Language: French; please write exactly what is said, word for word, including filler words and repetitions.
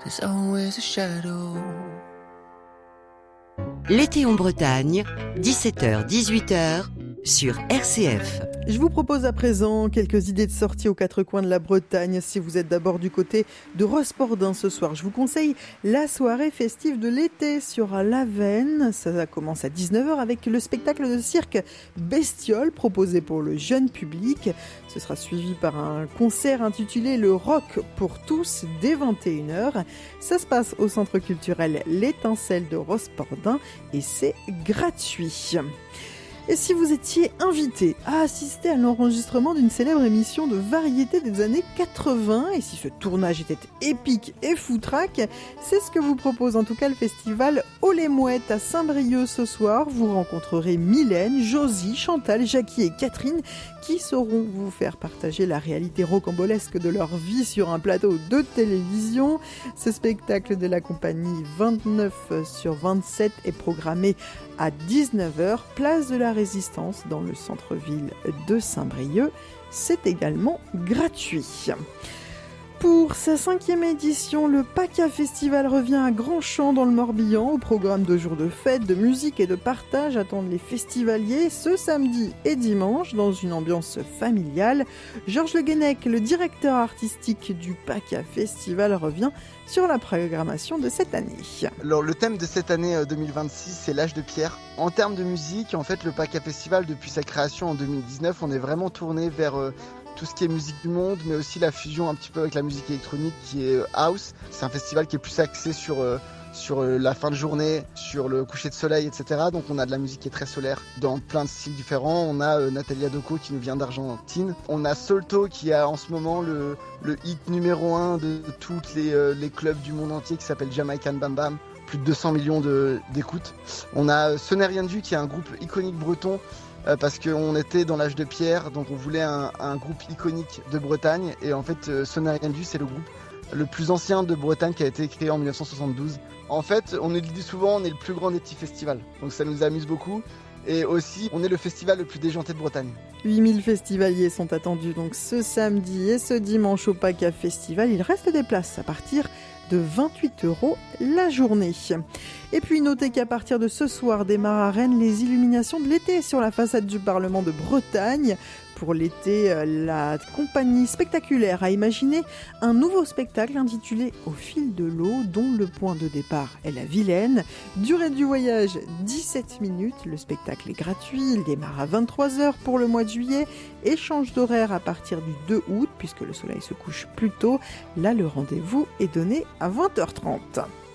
there's always a shadow. L'été en Bretagne, dix-sept heures dix-huit heures sur R C F. Je vous propose à présent quelques idées de sortie aux quatre coins de la Bretagne. Si vous êtes d'abord du côté de Rosporden ce soir, je vous conseille la soirée festive de l'été sur l'Avenne. Ça commence à dix-neuf heures avec le spectacle de cirque Bestiole proposé pour le jeune public. Ce sera suivi par un concert intitulé Le Rock pour tous dès vingt et une heures. Ça se passe au centre culturel L'Étincelle de Rosporden et c'est gratuit. Et si vous étiez invité à assister à l'enregistrement d'une célèbre émission de variété des années quatre-vingts, et si ce tournage était épique et foutraque, c'est ce que vous propose en tout cas le festival Haut les Mouettes à Saint-Brieuc ce soir. Vous rencontrerez Mylène, Josie, Chantal, Jackie et Catherine qui sauront vous faire partager la réalité rocambolesque de leur vie sur un plateau de télévision. Ce spectacle de la compagnie vingt-neuf sur vingt-sept est programmé à dix-neuf heures, place de la Résistance dans le centre-ville de Saint-Brieuc. C'est également gratuit. Pour sa cinquième édition, le PACA Festival revient à Grand-Champ dans le Morbihan. Au programme de jours de fête, de musique et de partage attendent les festivaliers ce samedi et dimanche dans une ambiance familiale. Georges Le Guenec, le directeur artistique du PACA Festival, revient sur la programmation de cette année. Alors, le thème de cette année deux mille vingt-six, c'est l'âge de pierre. En termes de musique, en fait, le PACA Festival, depuis sa création en deux mille dix-neuf, on est vraiment tourné vers euh, tout ce qui est musique du monde, mais aussi la fusion un petit peu avec la musique électronique qui est house. C'est un festival qui est plus axé sur, euh, sur euh, la fin de journée, sur le coucher de soleil, et cetera. Donc on a de la musique qui est très solaire dans plein de styles différents. On a euh, Natalia Doko qui nous vient d'Argentine. On a Solto qui a en ce moment le, le hit numéro un de tous les, euh, les clubs du monde entier qui s'appelle Jamaican Bam Bam. Plus de deux cents millions de, d'écoutes. On a euh, Ce n'est rien du qui est un groupe iconique breton euh, parce qu'on était dans l'âge de pierre, donc on voulait un, un groupe iconique de Bretagne. Et en fait, euh, Ce n'est rien du, c'est le groupe le plus ancien de Bretagne qui a été créé en dix-neuf cent soixante-douze. En fait, on nous le dit souvent, on est le plus grand des petits festivals. Donc ça nous amuse beaucoup. Et aussi, on est le festival le plus déjanté de Bretagne. huit mille festivaliers sont attendus donc ce samedi et ce dimanche au PACA Festival. Il reste des places à partir de vingt-huit euros la journée. Et puis notez qu'à partir de ce soir démarrent à Rennes les illuminations de l'été sur la façade du Parlement de Bretagne. Pour l'été, la compagnie spectaculaire a imaginé un nouveau spectacle intitulé Au fil de l'eau, dont le point de départ est la Vilaine. Durée du voyage, dix-sept minutes. Le spectacle est gratuit, il démarre à vingt-trois heures pour le mois de juillet et change d'horaire à partir du deux août, puisque le soleil se couche plus tôt. Là, le rendez-vous est donné à vingt heures trente.